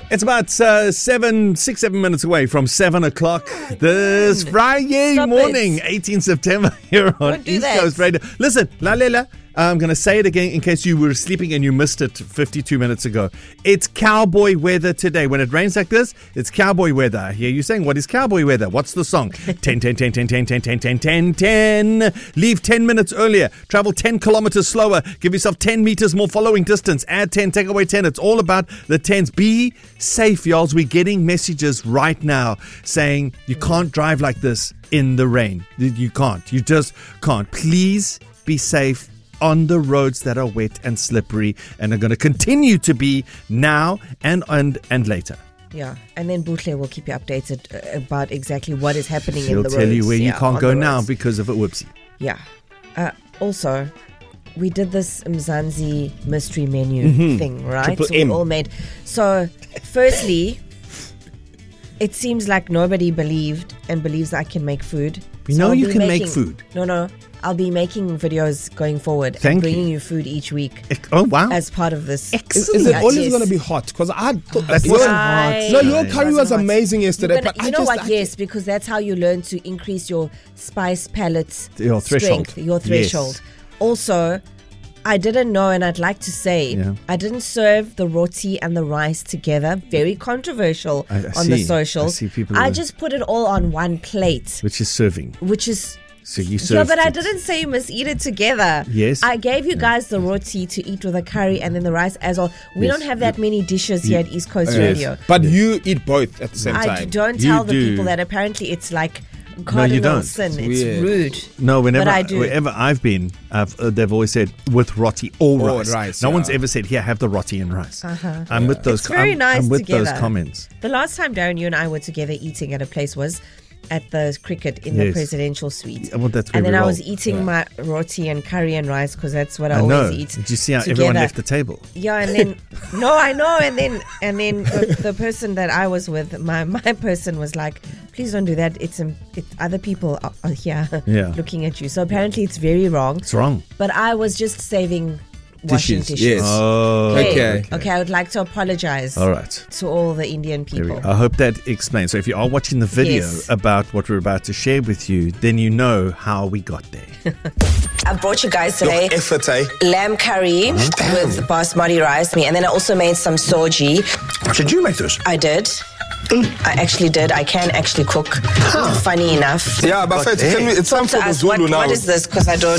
It's about 7 minutes away from 7 o'clock this Friday morning, 18 September here on East Coast Radio. Listen, Lalela, I'm going to say it again in case you were sleeping and you missed it 52 minutes ago. It's cowboy weather today. When it rains like this, it's cowboy weather. I hear you saying, what is cowboy weather? What's the song? 10, 10, 10, 10, 10, 10, 10, 10, 10, 10. Leave 10 minutes earlier. Travel 10 kilometers slower. Give yourself 10 meters more following distance. Add 10, take away 10. It's all about the 10s. Be safe, y'all. We're getting messages right now saying you can't drive like this in the rain. You can't. You just can't. Please be safe on the roads that are wet and slippery and are going to continue to be now and later. Yeah, and then Butle will keep you updated about exactly what is happening in the roads. She'll tell you where you can't go now because of a whoopsie. Yeah. Also, we did this Mzansi mystery menu thing, right? Triple so M. we all made. So, firstly, it seems like nobody believes I can make food. We know you can make food. No. I'll be making videos going forward and bringing you food each week. Oh, wow. As part of this. Is it always going to be hot? Because I thought that wasn't hot. No, your curry was amazing yesterday. But you know what? Yes, because that's how you learn to increase your spice palette your threshold. Strength, your threshold. Yes. Also, I didn't know, and I'd like to say, I didn't serve the roti and the rice together. Very controversial on the socials. I see people. I just put it all on one plate. Which is serving. So you served. Yeah, but I didn't say you must eat it together. Yes. I gave you guys the roti to eat with a curry and then the rice as well. We don't have that many dishes here at East Coast Radio. But you eat both at the same time. I don't tell the people that apparently it's like cardinal sin. It's rude. No, whenever I've been, they've always said with roti or rice. No one's ever said, here, have the roti and rice. I'm with those. It's very nice I'm with together. Those comments. The last time Darren, you and I were together eating at a place was at the cricket in the presidential suite. Well, that's where and then I was eating my roti and curry and rice because that's what I always eat. Did you see how everyone left the table? Yeah, and then I know, and then the person that I was with, my person was like, please don't do that. It's other people are here looking at you. So apparently it's very wrong. It's wrong. But I was just saving washing dishes. Yes. Oh, okay. I would like to apologize. All right. To all the Indian people. I hope that explains. So if you are watching the video about what we're about to share with you, then you know how we got there. I brought you guys today lamb curry with basmati rice, and then I also made some soji. Did you make this? I did. I actually did. I can actually cook. Funny enough. Yeah, but it's time for the Zulu now. What is this? Because I don't.